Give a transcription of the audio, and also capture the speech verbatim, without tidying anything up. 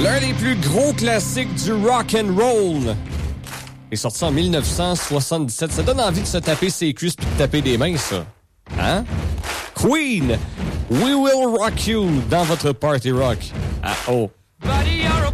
L'un des plus gros classiques du rock and roll est sorti en dix-neuf cent soixante-dix-sept. Ça donne envie de se taper ses cuisses puis de taper des mains, ça. Hein? Queen, We Will Rock You dans votre Party Rock à O.